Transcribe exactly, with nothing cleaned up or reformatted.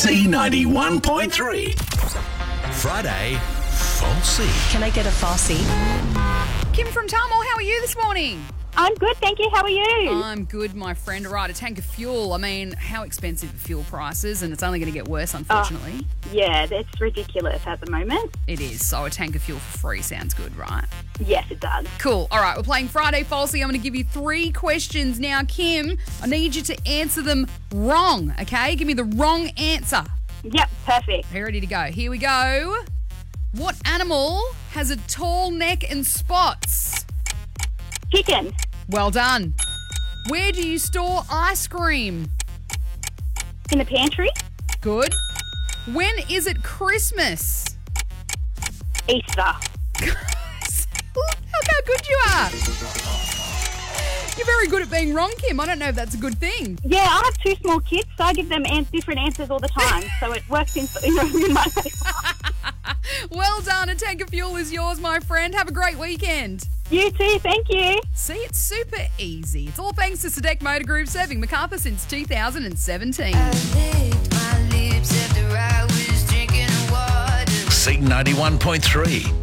C ninety-one point three. Friday Falsey. Can I get a Falsey? Kim from Tullamore, how are you this morning? I'm good, thank you. How are you? I'm good, my friend. Right, a tank of fuel. I mean, how expensive are fuel prices? And it's only going to get worse, unfortunately. Uh, yeah, that's ridiculous at the moment. It is. So a tank of fuel for free sounds good, right? Yes, it does. Cool. All right, we're playing Friday Falsey. I'm going to give you three questions. Now, Kim, I need you to answer them wrong, okay? Give me the wrong answer. Yep, perfect. Are you ready to go? Here we go. What animal has a tall neck and spots? Chicken. Well done. Where do you store ice cream? In the pantry. Good. When is it Christmas? Easter. Look how good you are. You're very good at being wrong, Kim. I don't know if that's a good thing. Yeah, I have two small kids, so I give them an- different answers all the time, so it works in, you know, in my favor. Well done. A tank of fuel is yours, my friend. Have a great weekend. You too, thank you. See, it's super easy. It's all thanks to Sadek Motor Group, serving Macarthur since two thousand seventeen. C ninety-one point three.